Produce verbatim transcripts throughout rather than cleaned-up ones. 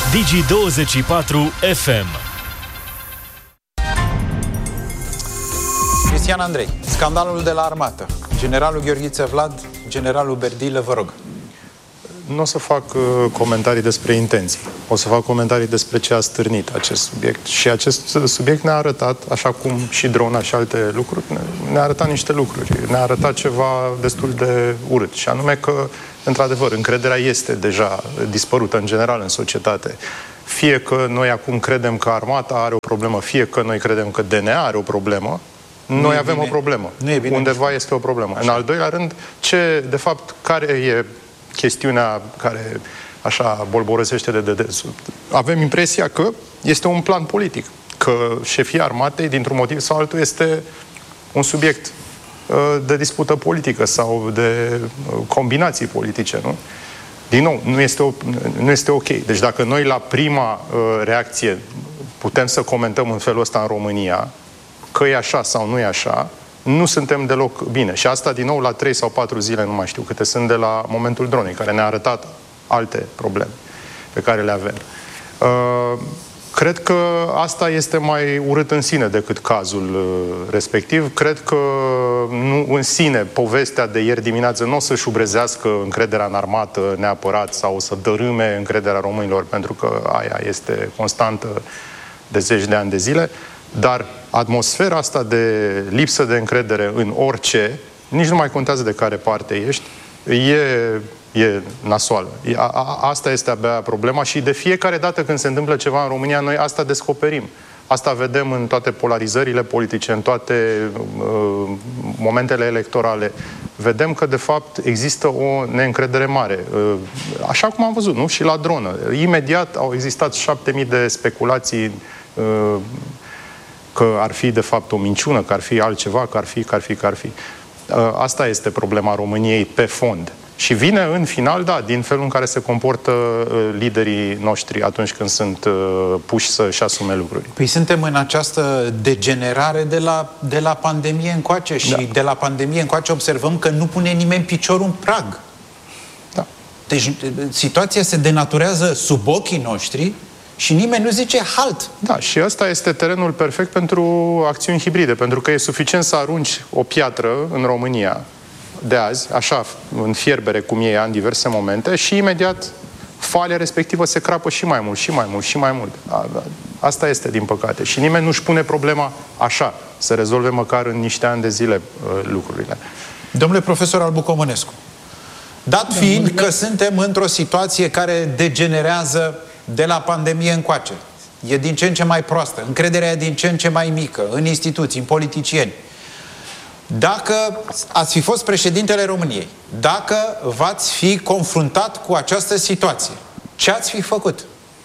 Digi douăzeci și patru F M. Cristian Andrei, scandalul de la armată. Generalul Gheorghiță Vlad, generalul Berdilă, vă rog. Nu o să fac uh, comentarii despre intenții. O să fac comentarii despre ce a stârnit acest subiect. Și acest subiect ne-a arătat, așa cum și drona și alte lucruri, ne-a arătat niște lucruri. Ne-a arătat ceva destul de urât. Și anume că, într-adevăr, încrederea este deja dispărută în general în societate. Fie că noi acum credem că armata are o problemă, fie că noi credem că D N A are o problemă, noi avem bine. o problemă. Nu e bine. Undeva este o problemă. Așa. În al doilea rând, ce, de fapt, care e chestiunea care așa bolborăsește de dedesubt? Avem impresia că este un plan politic, că șefia armatei, dintr-un motiv sau altul, este un subiect uh, de dispută politică sau de uh, combinații politice, nu? Din nou, nu este, o, nu este ok. Deci dacă noi la prima uh, reacție putem să comentăm în felul ăsta în România, că e așa sau nu e așa, nu suntem deloc bine. Și asta, din nou, la trei sau patru zile, nu mai știu câte sunt, de la momentul dronei, care ne-a arătat alte probleme pe care le avem. Uh, cred că asta este mai urât în sine decât cazul uh, respectiv. Cred că nu în sine povestea de ieri dimineață nu o să șubrezească încrederea în armată neapărat sau o să dărâme încrederea românilor, pentru că aia este constantă de zeci de ani de zile. Dar atmosfera asta de lipsă de încredere în orice, nici nu mai contează de care parte ești, e, e nasoală. A, a, asta este abia problema și de fiecare dată când se întâmplă ceva în România, noi asta descoperim. Asta vedem în toate polarizările politice, în toate uh, momentele electorale. Vedem că, de fapt, există o neîncredere mare. Uh, așa cum am văzut, nu? Și la dronă. Imediat au existat șapte mii de speculații uh, că ar fi, de fapt, o minciună, că ar fi altceva, că ar fi, că ar fi, că ar fi. Asta este problema României pe fond. Și vine, în final, da, din felul în care se comportă liderii noștri atunci când sunt puși să-și asume lucruri. Păi suntem în această degenerare de la, de la pandemie încoace și da. de la pandemie încoace observăm că nu pune nimeni piciorul în prag. Da. Deci situația se denaturează sub ochii noștri și nimeni nu zice halt. Da, și ăsta este terenul perfect pentru acțiuni hibride, pentru că e suficient să arunci o piatră în România de azi, așa, în fierbere cum e în diverse momente, și imediat falea respectivă se crapă și mai mult, și mai mult, și mai mult. Asta este, din păcate. Și nimeni nu-și pune problema așa, să rezolve măcar în niște ani de zile lucrurile. Domnule profesor Albu Comănescu, dat fiind că suntem într-o situație care degenerează de la pandemie încoace, e din ce în ce mai proastă, încrederea e din ce în ce mai mică în instituții, în politicieni. Dacă ați fi fost președintele României, dacă v-ați fi confruntat cu această situație, ce ați fi făcut?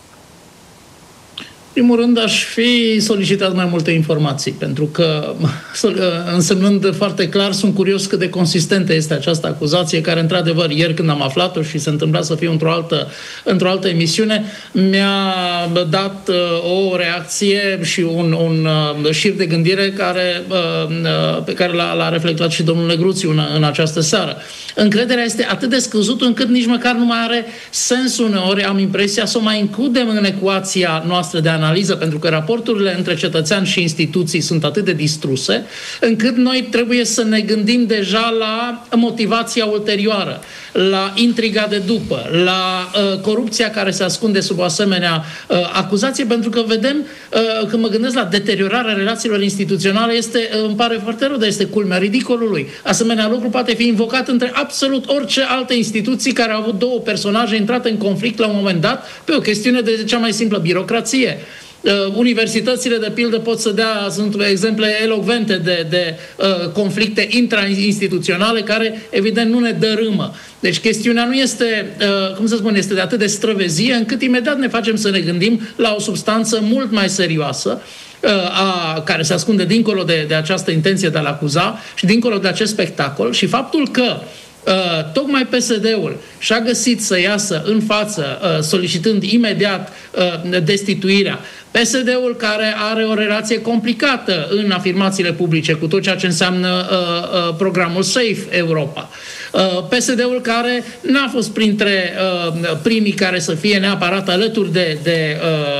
În primul rând, aș fi solicitat mai multe informații, pentru că, însemnând foarte clar, sunt curios cât de consistentă este această acuzație, care, într-adevăr, ieri când am aflat-o și se întâmpla să fiu într-o altă, într-o altă emisiune, mi-a dat uh, o reacție și un, un uh, șir de gândire care, uh, pe care l-a, l-a reflectat și domnul Negruțiu în, în această seară. Încrederea este atât de scăzută încât nici măcar nu mai are sens uneori, am impresia, să o mai includem în ecuația noastră de analiză, pentru că raporturile între cetățean și instituții sunt atât de distruse, încât noi trebuie să ne gândim deja la motivația ulterioară, la intriga de după, la uh, corupția care se ascunde sub o asemenea uh, acuzație, pentru că vedem, uh, când mă gândesc la deteriorarea relațiilor instituționale, este, uh, îmi pare foarte rău, dar este culmea ridicolului. Asemenea lucru poate fi invocat între absolut orice alte instituții care au avut două personaje intrate în conflict la un moment dat pe o chestiune de cea mai simplă birocrație. Uh, universitățile, de pildă, pot să dea, sunt exemple elocvente de, de uh, conflicte intrainstituționale care, evident, nu ne dărâmă. Deci chestiunea nu este, uh, cum să spun, este de atât de străvezie, încât imediat ne facem să ne gândim la o substanță mult mai serioasă, uh, a, care se ascunde dincolo de, de această intenție de a-l acuza și dincolo de acest spectacol, și faptul că Uh, tocmai P S D-ul și-a găsit să iasă în față, uh, solicitând imediat uh, destituirea. P S D-ul, care are o relație complicată în afirmațiile publice cu tot ceea ce înseamnă uh, uh, programul Safe Europa. P S D-ul care n-a fost printre primii care să fie neapărat alături de, de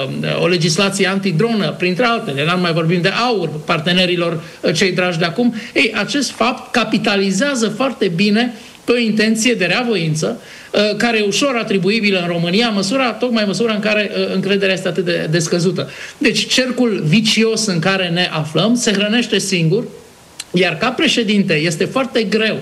o legislație antidronă, printre altele, n-am mai vorbim de AUR, partenerilor cei dragi de acum. Ei, acest fapt capitalizează foarte bine pe o intenție de reavoință, care e ușor atribuibilă în România, măsura, tocmai măsura în care încrederea este atât de, de scăzută. Deci cercul vicios în care ne aflăm se hrănește singur, iar ca președinte este foarte greu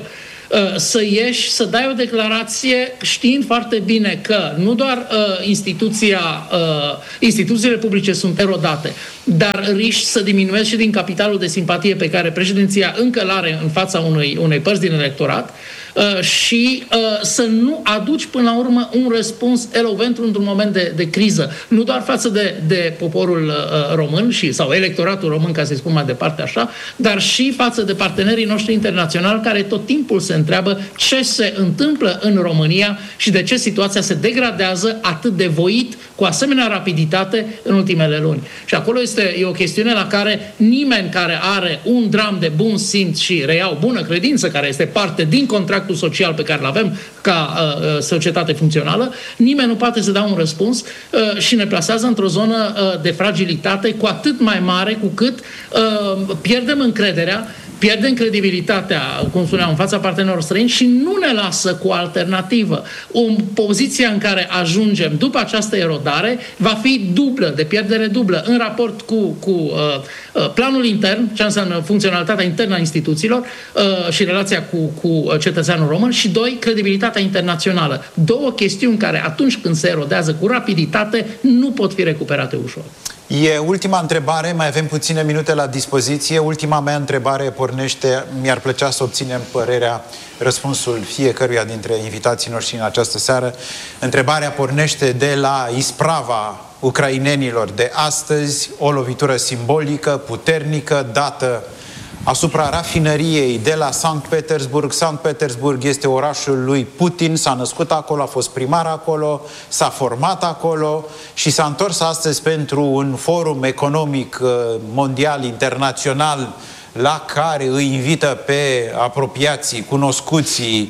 să ieși, să dai o declarație știind foarte bine că nu doar uh, instituția, uh, instituțiile publice sunt erodate, dar riști să diminuezi și din capitalul de simpatie pe care președinția încă l-are în fața unei, unei părți din electorat uh, și uh, să nu aduci până la urmă un răspuns elocvent într-un moment de, de criză. Nu doar față de, de poporul uh, român și, sau electoratul român, ca să-i spun mai departe așa, dar și față de partenerii noștri internaționali care tot timpul se întreabă ce se întâmplă în România și de ce situația se degradează atât de voit, cu asemenea rapiditate în ultimele luni. Și acolo este e o chestiune la care nimeni care are un dram de bun simț și reiau bună credință, care este parte din contractul social pe care îl avem ca uh, societate funcțională, nimeni nu poate să dea un răspuns uh, și ne plasează într-o zonă uh, de fragilitate cu atât mai mare cu cât uh, pierdem încrederea, pierdem credibilitatea, cum spuneam, în fața partenerilor străini și nu ne lasă cu alternativă. O poziție în care ajungem după această erodare va fi dublă, de pierdere dublă, în raport cu, cu uh, planul intern, ce înseamnă funcționalitatea internă a instituțiilor uh, și relația cu, cu cetățeanul român și, doi, credibilitatea internațională. Două chestiuni care, atunci când se erodează cu rapiditate, nu pot fi recuperate ușor. E ultima întrebare, mai avem puține minute la dispoziție. Ultima mea întrebare pornește, mi-ar plăcea să obținem părerea, răspunsul fiecăruia dintre invitații noștri în această seară. Întrebarea pornește de la isprava ucrainenilor de astăzi, o lovitură simbolică, puternică, dată asupra rafinăriei de la Sankt Petersburg. Sankt Petersburg este orașul lui Putin, s-a născut acolo, a fost primar acolo, s-a format acolo și s-a întors astăzi pentru un forum economic mondial, internațional, la care îi invită pe apropiații, cunoscuții.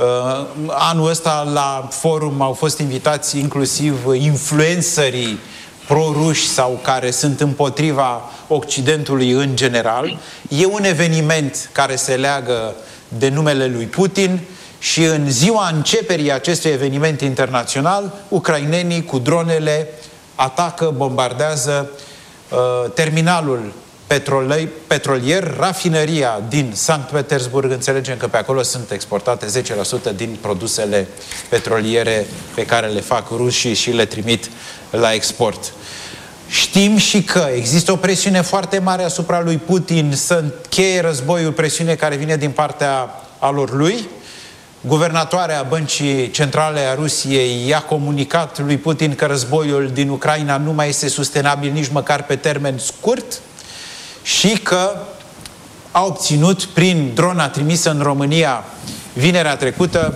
Anul ăsta la forum au fost invitați inclusiv influencerii pro-ruși sau care sunt împotriva Occidentului în general. E un eveniment care se leagă de numele lui Putin și în ziua începerii acestui eveniment internațional, ucrainenii cu dronele atacă, bombardează uh, terminalul petrolier, rafinăria din Sankt Petersburg. Înțelegem că pe acolo sunt exportate zece la sută din produsele petroliere pe care le fac rușii și le trimit la export. Știm și că există o presiune foarte mare asupra lui Putin să încheie războiul, presiune care vine din partea alor lui. Guvernatoarea Băncii Centrale a Rusiei i-a comunicat lui Putin că războiul din Ucraina nu mai este sustenabil nici măcar pe termen scurt și că a obținut prin drona trimisă în România vinerea trecută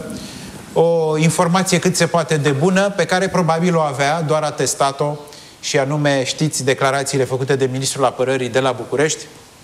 o informație cât se poate de bună, pe care probabil o avea, doar a testat-o, și anume, știți, declarațiile făcute de Ministrul Apărării de la București?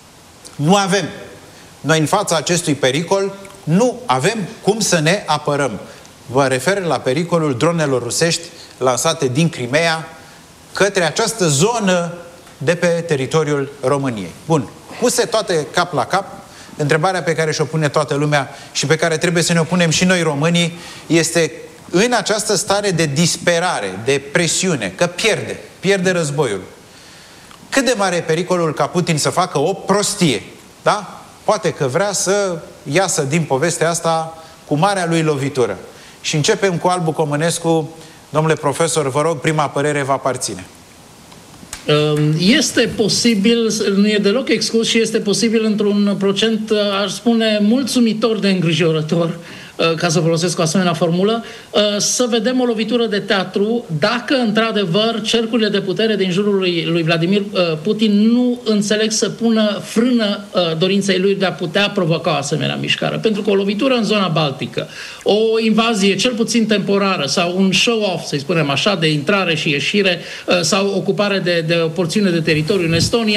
Nu avem. Noi, în fața acestui pericol, nu avem cum să ne apărăm. Vă refer la pericolul dronelor rusești lansate din Crimea către această zonă de pe teritoriul României. Bun. Puse toate cap la cap, întrebarea pe care și-o pune toată lumea și pe care trebuie să ne o punem și noi românii este, în această stare de disperare, de presiune, că pierde, pierde războiul, cât de mare e pericolul ca Putin să facă o prostie, da? Poate că vrea să iasă din povestea asta cu marea lui lovitură. Și începem cu Albu Comănescu. Domnule profesor, vă rog, prima părere vă aparține. Este posibil, nu e deloc exclus și este posibil într-un procent, aș spune, mulțumitor de îngrijorător, ca să folosesc o asemenea formulă, să vedem o lovitură de teatru dacă, într-adevăr, cercurile de putere din jurul lui, lui Vladimir Putin nu înțeleg să pună frână dorinței lui de a putea provoca o asemenea mișcare. Pentru că o lovitură în zona Baltică, o invazie cel puțin temporară sau un show-off, să-i spunem așa, de intrare și ieșire sau ocupare de, de o porțiune de teritoriu în Estonia,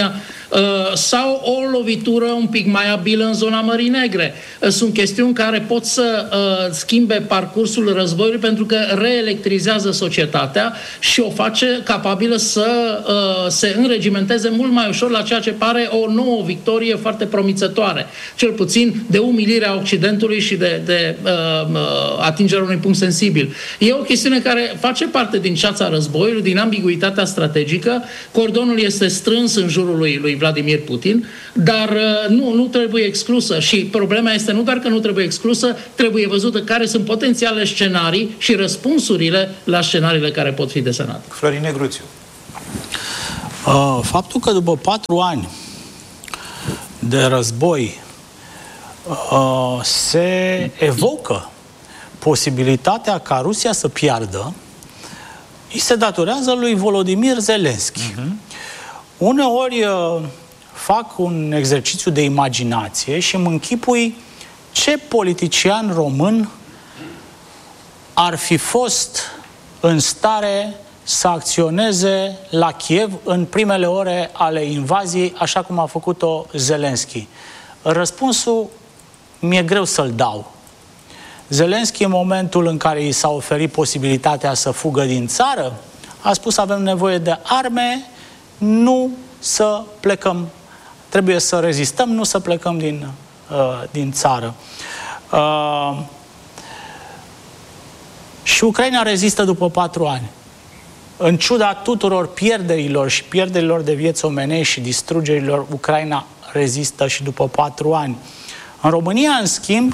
sau o lovitură un pic mai abilă în zona Mării Negre. Sunt chestiuni care pot să schimbe parcursul războiului pentru că reelectrizează societatea și o face capabilă să se înregimenteze mult mai ușor la ceea ce pare o nouă victorie foarte promițătoare. Cel puțin de umilirea Occidentului și de, de uh, atingerea unui punct sensibil. E o chestiune care face parte din ceața războiului, din ambiguitatea strategică. Cordonul este strâns în jurul lui, lui Vladimir Putin, dar uh, nu, nu trebuie exclusă. Și problema este nu doar că nu trebuie exclusă, trebuie văzută care sunt potențiale scenarii și răspunsurile la scenariile care pot fi desenate. Florin Negruțiu. Uh, faptul că după patru ani de război uh, se evocă posibilitatea ca Rusia să piardă, îi se datorează lui Volodymyr Zelensky. Uh-huh. Uneori uh, fac un exercițiu de imaginație și îmi închipui ce politician român ar fi fost în stare să acționeze la Kiev în primele ore ale invaziei, așa cum a făcut-o Zelensky. Răspunsul mi-e greu să-l dau. Zelensky, în momentul în care i s-a oferit posibilitatea să fugă din țară, a spus avem nevoie de arme, nu să plecăm. Trebuie să rezistăm, nu să plecăm din, uh, din țară. Uh, și Ucraina rezistă după patru ani. În ciuda tuturor pierderilor și pierderilor de vieți omenești și distrugerilor, Ucraina rezistă și după patru ani. În România, în schimb,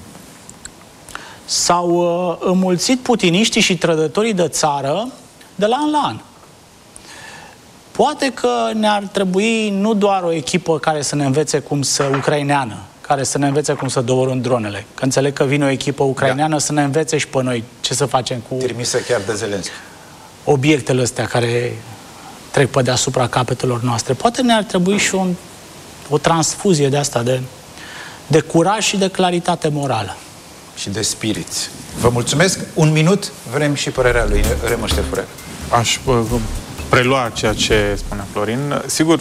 s-au uh, înmulțit putiniștii și trădătorii de țară de la an la an. Poate că ne-ar trebui nu doar o echipă care să ne învețe cum să ucraineană, care să ne învețe cum să doborâm dronele. Că înțeleg că vine o echipă ucraineană, da, să ne învețe și pe noi ce să facem cu trimisă chiar de Zelensky. Obiectele astea care trec pe deasupra capetelor noastre. Poate ne-ar trebui și un, o transfuzie de asta de, de curaj și de claritate morală. Și de spirit. Vă mulțumesc. Un minut, vrem și părerea lui Remo Ștefurel. Aș uh, prelua ceea ce spunea Florin. Sigur,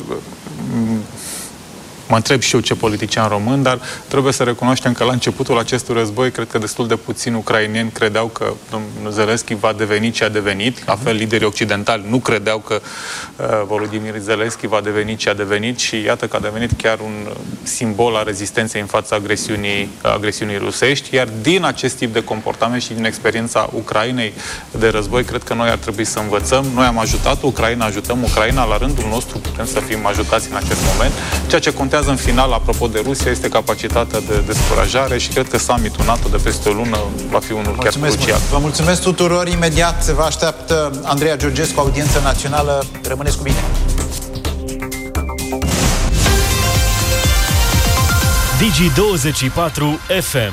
mă întreb și eu ce politician român, dar trebuie să recunoaștem că la începutul acestui război, cred că destul de puțini ucraineni credeau că domnul Zelensky va deveni ce a devenit. La fel, liderii occidentali nu credeau că uh, Volodymyr Zelensky va deveni ce a devenit și iată că a devenit chiar un simbol al rezistenței în fața agresiunii, agresiunii rusești. Iar din acest tip de comportament și din experiența Ucrainei de război, cred că noi ar trebui să învățăm. Noi am ajutat Ucraina, ajutăm Ucraina, la rândul nostru putem să fim ajutați în acest moment. Ceea ce contează în final, apropo de Rusia, este capacitatea de descurajare și cred că summitul NATO de peste o lună va fi unul chiar crucial. Vă mulțumesc tuturor. Imediat vă așteaptă Andreea Georgescu, audiență națională. Rămâneți cu bine. Digi douăzeci și patru F M.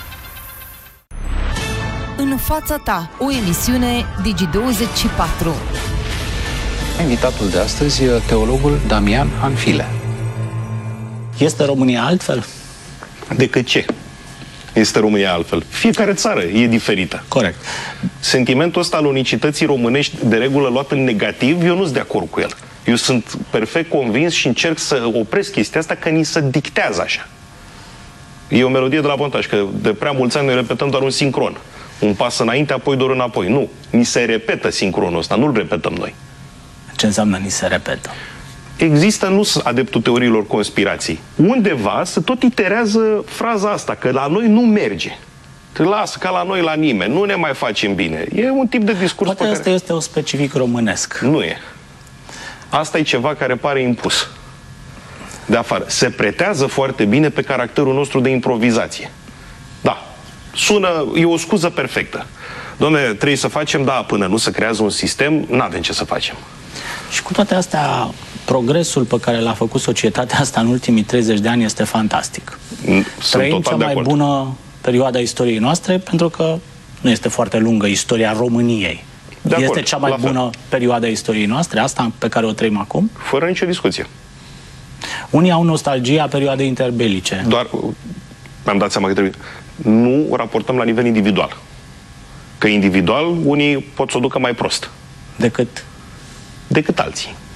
În fața ta, o emisiune Digi douăzeci și patru. Invitatul de astăzi, teologul Damian Hanfile. Este România altfel? Decât ce? Este România altfel. Fiecare țară e diferită. Corect. Sentimentul ăsta al unicității românești, de regulă luat în negativ, eu nu sunt de acord cu el. Eu sunt perfect convins și încerc să opresc chestia asta că ni se dictează așa. E o melodie de la Pontaj, că de prea mulți ani noi repetăm doar un sincron. Un pas înainte, apoi doar înapoi. Nu. Ni se repetă sincronul ăsta, nu-l repetăm noi. Ce înseamnă ni se repetă? Există, nu sunt adeptul teoriilor conspirației. Undeva se tot iterează fraza asta, că la noi nu merge. Te lasă ca la noi la nimeni, nu ne mai facem bine. E un tip de discurs. Poate asta care... este un specific românesc. Nu e. Asta e ceva care pare impus de afară. Se pretează foarte bine pe caracterul nostru de improvizație. Da, sună, e o scuză perfectă. Doamne, trebuie să facem, da, până nu se creează un sistem, n-avem ce să facem. Și cu toate astea, progresul pe care l-a făcut societatea asta în ultimii treizeci de ani este fantastic. Trăim cea mai bună perioadă a istoriei noastre, pentru că nu este foarte lungă istoria României. De este acord, cea mai bună perioadă a istoriei noastre, asta pe care o trăim acum? Fără nicio discuție. Unii au nostalgie a perioadei interbelice. Doar, mi-am dat seama că trebuie... Nu o raportăm la nivel individual. Că individual, unii pot să o ducă mai prost. Decât? Decât alții.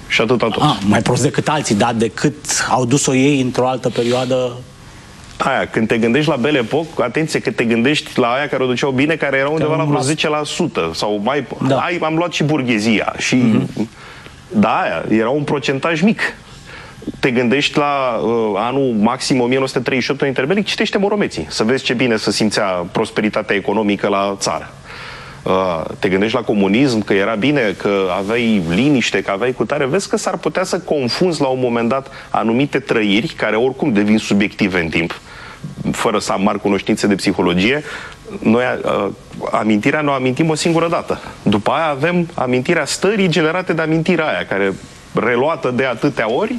Și atâta tot. Ah, mai prost decât alții, dar decât au dus-o ei într-o altă perioadă. Aia, când te gândești la Belle Époque, atenție că te gândești la aia care o duceau bine, care erau undeva la vreo zece la sută sau mai... Da. Ai, am luat și burghezia și... Mm-hmm. Da, aia, era un procentaj mic. Te gândești la uh, anul maxim o mie nouă sute treizeci și opt în interbelic, citește Moromeții, să vezi ce bine se simțea prosperitatea economică la țară. Uh, te gândești la comunism, că era bine, că aveai liniște, că aveai cutare, vezi că s-ar putea să confunzi la un moment dat anumite trăiri, care oricum devin subiective în timp, fără să am mari cunoștințe de psihologie. Noi uh, amintirea ne o amintim o singură dată. După aia avem amintirea stării generate de amintirea aia, care reluată de atâtea ori,